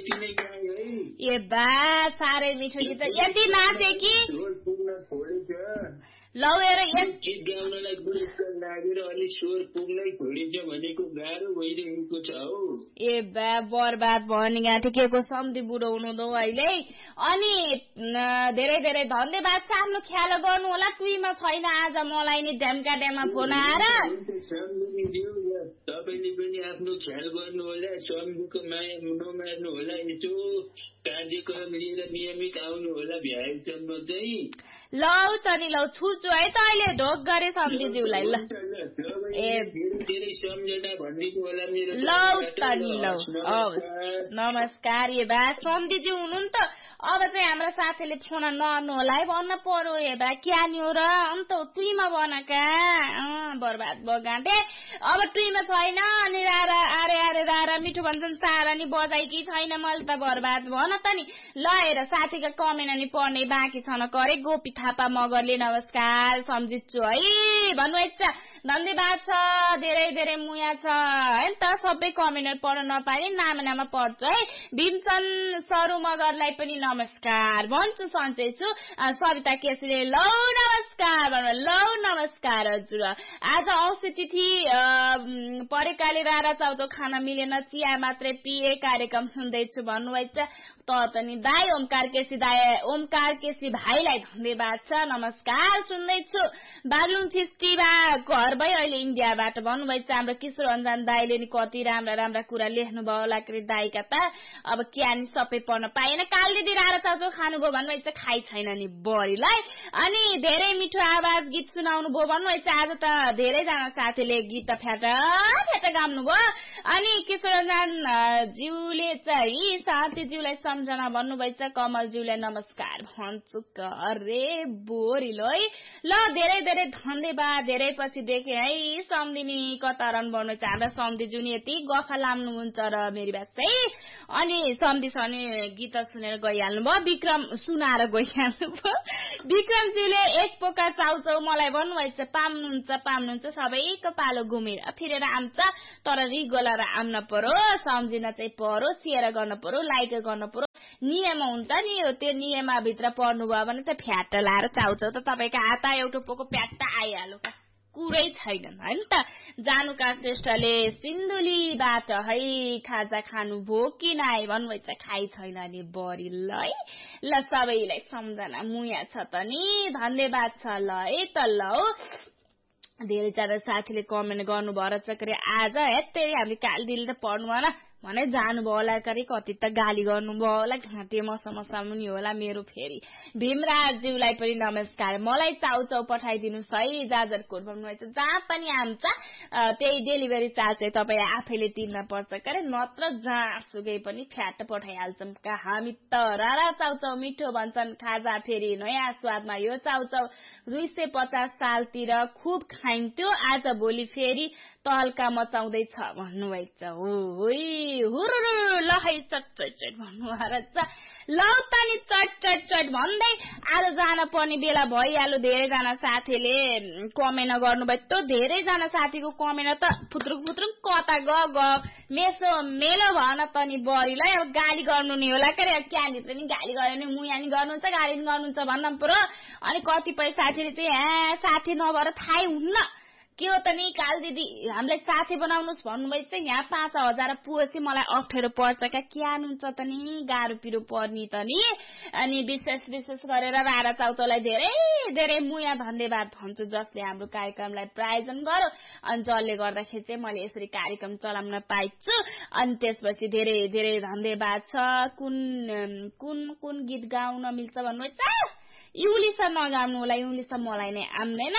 यति नै गायो है। ए बा साह्रै मिठो गीत यति नाचे कि लौ हेर गीत गाउनलाई गुणस्तर लागेर अलि स्वर पुग्नै छोडिन्छ भनेको गाह्रो भइरहेको छ हौ। ए बा बर्बाद भनी गाँठेको सम्झी बुढो हुनुहुँदो अहिले। अनि धेरै धेरै धन्यवाद छ। आफ्नो ख्याल गर्नु होला। टुईमा छैन आज मलाई नि ड्यामका ड्याममा फोन आएर। तपाईँले पनि आफ्नो ख्याल गर्नु होला। सम्झीको माया नमार्नु होला। यसो कार्यक्रम लिएर नियमित आउनु होला भ्याएसम्म चाहिँ। लौ त नि लौ छुट्छु है त अहिले ढोक गरे सम्झीज्यूलाई। ल धेरै सम्झना भनिदिनु होला मेरो। लौ त नि लौ नमस्कार। ए बा सम्झीज्यू हुनु नि त। अब चाहिँ हाम्रा साथीले फोन नर्नु होला है भन्न पर्यो। ए बा क्या नि हो र अन्त टुईमा बनाका बर्बाद भयो गाँठे। अब टुईमा छैन अनि रारा आरे आरे रारा मिठो भन्छन् सारा नि बजाइ कि छैन मैले त बर्बाद भन त नि। ल हेर साथीका कमेन्ट नि पढ्ने बाँकी छन करे। गोपी थापा मगरले नमस्कार सम्झिन्छु है भन्नुहुन्छ। धन्यवाद छ। धेरै धेरै मुया छ है त। सबै कमेन्टहरु पढ्न नपाए नाम पढ्छु है। भीमसन सरु मगरलाई पनि नमस्कार भन्छु सन्चै छु। सविता केसीले लौ नमस्कार भन्नु। लौ नमस्कार हजुर। आज औँसी तिथि परेकाले रारा चाउचाउ खान मिलेन चिया मात्रै पिए कार्यक्रम सुन्दैछु भन्नुभएछ। त पनि दाई ओमकार केसी भाइलाई धन्यवाद छ। नमस्कार सुन्दैछु। बागलुङ छिस्टीबा घर भई अहिले इन्डियाबाट भन्नुभएछ। हाम्रो किशोर अन्जान दाईले नि कति राम्रा राम्रा कुरा लेख्नु भयो होला के दाईका त। अब क्या नि सबै पढ्न पाएन। काल दिदी रारा चाउचाउ खानुभयो भन्नुभएछ। खाइ छैन नि बढीलाई। अनि धेरै मिठो आवाज गीत सुनाउनु भयो भन्नुभएछ। आज त धेरैजना साथीले गीत फ्याटा गाउनु भयो। अनि किशोर अन्जान ज्यूले चाहिँ साथीज्यूलाई सम्झना भन्नुभएछ। कमलज्यूलाई नमस्कार भन्छु अरे बोरिलो है। ल धेरै धेरै धन्यवाद। धेरै पछि देखे है सम्धिनी कतारन भन्नुहुन्छ। हाम्रा सम्धिज्यू नि यति गफा लाम्नुहुन्छ र मेरी बात चाहिँ। अनि सम्धिसनी गीत सुनेर गइहाल्नु भयो। विक्रम सुनाएर गइहाल्नु भयो। विक्रमज्यूले एक पोका चाउचाउ मलाई भन्नुभएछ। पाम्नुहुन्छ सबैको पालो घुमेर फिरेर आउँछ तर रिगोला र आउन पर्यो। सम्झिन चाहिँ पर्यो। सेयर गर्न पर्यो। लाइक गर्न पर्यो। नियम हुन्छ नि त्यो नियममा भित्र पर्नु भयो भने त फ्याट लाएर चाउचाउ त तपाईको हात एउटा पोको प्याट्टा आइहाल्यो। कुरै छैन हैन त। जानुका श्रेष्ठले सिन्धुलीबाट है खाजा खानु भो कि नाइ भन्नुभएछ। खाइ छैन नि बढी ल है। ल सबैलाई सम्झना मुया छ त नि धन्यवाद छ। ल है त ल धेरैजना साथीले कमेन्ट गर्नु भयो रहेछ के आज हेत्तै हामी काल दिल त पढ्नु भएन भने जानुभयो होला करे। कति त गाली गर्नुभयो होला। घाँटे मसा मुनि होला मेरो फेरि। भीमराजज्यूलाई पनि नमस्कार। मलाई चाउचाउ पठाइदिनुहोस् है जाजरकोट भन्नुभएछ। जहाँ पनि आउँछ त्यही डेलिभरी चार्ज चाहिँ तपाईँ आफैले तिर्न पर्छ करे। नत्र जहाँसुकै पनि फ्याट पठाइहाल्छौँ। हामी त रारा चाउचाउ मिठो भन्छन्। खाजा फेरि नयाँ स्वादमा यो चाउचाउ 250 सालतिर खुब खाइन्थ्यो। आज भोलि फेरि तहल्का मचाउँदैछ भन्नुभएछ। हुरुरु ल है चट भन्नुभएछ। ल त नि चट भन्दै आज जान पर्ने बेला भइहाल्यो। धेरैजना साथीले कमेन्ट गर्नुभयो। त्यो धेरैजना साथीको कमेन्ट त फुत्रुक कता मेलो भन त नि बढीलाई। अब गाली गर्नु नि होला के क्यान्डिड पनि गाली गर्यो नि मुया नि गर्नुहुन्छ गाली नि गर्नुहुन्छ भन्न पर्यो। अनि कतिपय साथीले चाहिँ साथी नभएर थाहै हुन्न के हो त नि काल दिदी हामीलाई साथी बनाउनुस् भन्नुभएछ। यहाँ 5000 पुगेपछि मलाई अप्ठ्यारो पर्छ क्या हुन्छ त नि गाह्रो पिरो पर्नी त नि। अनि विशेष गरेर रारा चाउचाउलाई धेरै धेरै मुया धन्यवाद भन्छु जसले हाम्रो कार्यक्रमलाई प्रायोजन गर्यो। अनि जसले गर्दाखेरि चाहिँ मैले यसरी कार्यक्रम चलाउन पाइछु। अनि त्यसपछि धेरै धेरै धन्यवाद छ। कुन गीत गाउन मिल्छ भन्नुभएछ। इंग्लिश नगाउनु होला। इंग्लिश मलाई नै आउँदैन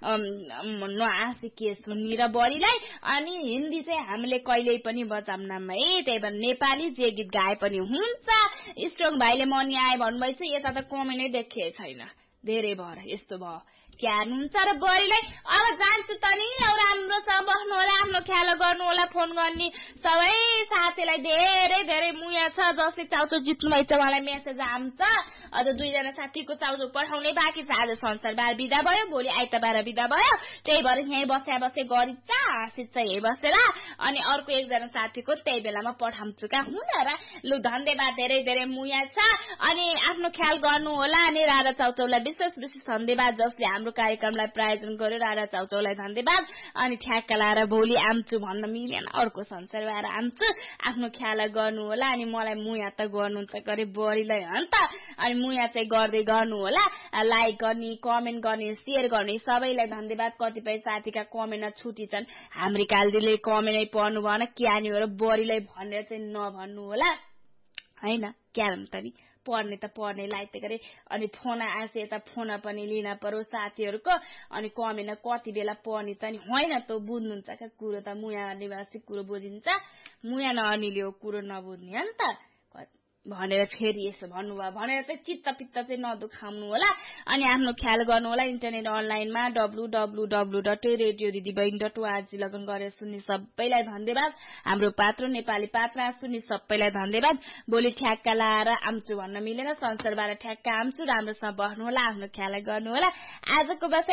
नआसी के सुन्नी र बढीलाई। अनि हिन्दी चाहिँ हामीले कहिल्यै पनि बजाउनमा है। त्यही भएर नेपाली जे गीत गाए पनि हुन्छ। स्ट्रङ भाइले मनी आए भन्नुभएछ। यता त कमेन्टै देखिए छैन। धेरै भएर यस्तो भयो क्या हुन्छ र बढीलाई। अब जान्छु त नि राम्रोसँग बस्नु होला। आफ्नो ख्याल गर्नु होला। फोन गर्ने सबै साथीलाई धेरै धेरै मुया मुया छ जसले चाउचाउ जित्नु भएछ उहाँलाई मेसेज आउँछ अझ 2 जना साथीको चाउचाउ पठाउने बाँकी छ आज संसारबार बिदा भयो भोलि आइतबार बिदा भयो त्यही भएर यही बसे गरिन्छ हाँसिन्छ यही बसेर अनि अर्को 1 जना साथीको त्यही बेलामा पठाउँछु का हुन र लु धन्यवाद धेरै धेरै मुया छ अनि आफ्नो ख्याल गर्नु होला अनि राधा चाउचाउलाई विशेष धन्यवाद जसले हाम्रो कार्यक्रमलाई प्रायोजन गर्यो राधा चाउचाउलाई धन्यवाद अनि ठ्याक्क लाएर भोलि आम्छु भन्न मिलेन अर्को संसारबार आम्छु आफ्नो ख्याल गर्नु होला अनि मलाई मुया त गर्नुहुन्छ गरे बढीलाई हो नि त अनि मुया चाहिँ गर्दै गर्नु होला लाइक गर्ने कमेन्ट गर्ने शेयर गर्ने सबैलाई धन्यवाद कतिपय साथीका कमेन्ट छुटी छन् हाम्रो कालदिले कमेन्टै पढ्नु भएन क्यानी हो र बढीलाई भनेर चाहिँ नभन्नु होला हैन क्यारम त नि पढ्ने त पढ्ने लाइक गरे अनि फोन आसे यता फोन पनि लिन पर्यो साथीहरुको अनि कमेन्ट कति बेला पढ्ने त नि हैन त बुझ्नुहुन्छ के कुरो त मुया निवासी कुरो बुझिन्छ मुया नअनिल्यो कुरो नबुझ्ने हो नि त भनेर फेरि यसो भन्नुभयो भनेर चाहिँ चित्त पित्त चाहिँ नदुखाउनु होला अनि आफ्नो ख्याल गर्नु होला इन्टरनेट अनलाइनमा www.radiodidibain.org लगन गरेर सुन्ने सबैलाई धन्यवाद हाम्रो पात्र नेपाली पात्र सुन्ने सबैलाई धन्यवाद भोलि ठ्याक्क लाएर आम्छु भन्न मिलेन संसारबाट ठ्याक्क आम्छु राम्रोसँग बस्नु होला आफ्नो ख्याल गर्नु होला आजको बस